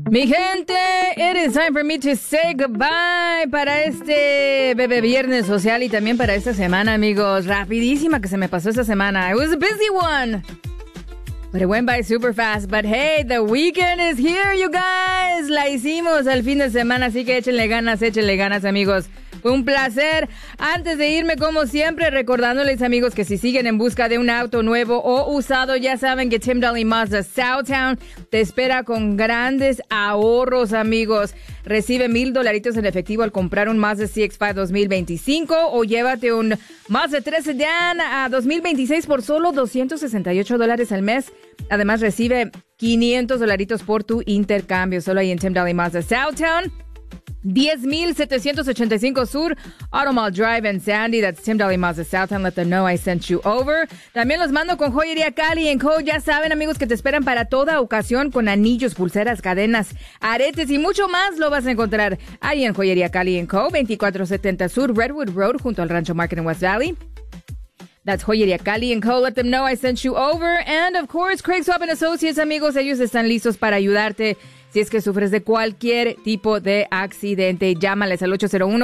Mi gente, it is time for me to say goodbye para este bebé viernes social y también para esta semana, amigos. Rapidísima que se me pasó esta semana. It was a busy one, but it went by super fast. But hey, the weekend is here, you guys. La hicimos al fin de semana, así que échenle ganas, amigos. Fue un placer. Antes de irme, como siempre, recordándoles, amigos, que si siguen en busca de un auto nuevo o usado, ya saben que Tim Dahle Mazda Southtown te espera con grandes ahorros, amigos. Recibe $1,000 en efectivo al comprar un Mazda CX-5 2025 o llévate un Mazda 3 Sedan a 2026 por solo $268 al mes. Además, recibe $500 por tu intercambio. Solo ahí en Tim Dahle Mazda Southtown. 10,785 Sur, Automall Drive en Sandy. That's Tim Dahle Mazda Southtown. Let them know I sent you over. También los mando con Joyería Cali & Co. Ya saben, amigos, que te esperan para toda ocasión con anillos, pulseras, cadenas, aretes y mucho más. Lo vas a encontrar ahí en Joyería Cali & Co. 2470 Sur, Redwood Road, junto al Rancho Market en West Valley. That's Joyería Cali & Co. Let them know I sent you over. And, of course, Craig Swap & Associates, amigos. Ellos están listos para ayudarte si es que sufres de cualquier tipo de accidente. Llámales al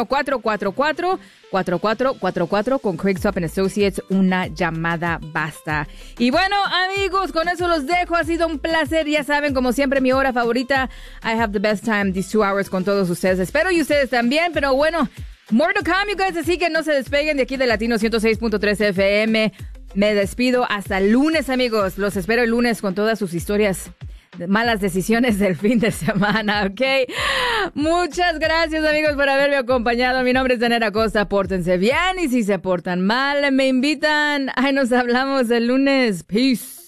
801-444-4444 con Craig Swap & Associates. Una llamada basta. Y bueno, amigos, con eso los dejo. Ha sido un placer. Ya saben, como siempre, mi hora favorita. I have the best time these 2 hours con todos ustedes. Espero y ustedes también. Pero bueno, more to come, you guys. Así que no se despeguen de aquí de Latino 106.3 FM. Me despido hasta el lunes, amigos. Los espero el lunes con todas sus historias de malas decisiones del fin de semana, ¿ok? Muchas gracias, amigos, por haberme acompañado. Mi nombre es Danera Costa. Pórtense bien y si se portan mal, me invitan. Ay, nos hablamos el lunes. Peace.